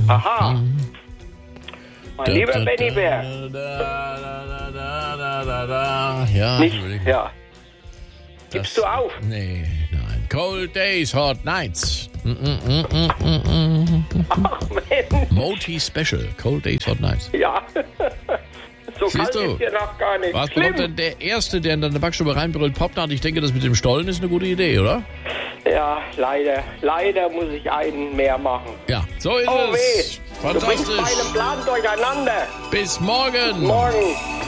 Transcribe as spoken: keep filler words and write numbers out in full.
Aha. Mein lieber Da, da, Benny Bär. Da, da, da, da, da, da. Ja, Nicht, überleg- ja. Gibst das- du auf? Nee, nein. Cold Days, Hot Nights. Mm, mm, mm, mm, mm, mm. Ach Mensch. Moti Special. Cold Days, Hot Nights. Ja. So Siehst kalt du? ist hier noch gar nicht. Was Schlimm. kommt denn der Erste, der in deine Backstube reinbrüllt, Popnut? Ich denke, das mit dem Stollen ist eine gute Idee, oder? Ja, leider. Leider muss ich einen mehr machen. Ja, so ist Oh es. weh. Du bringst Fantastisch. meinen Plan durcheinander. Bis morgen. Morgen.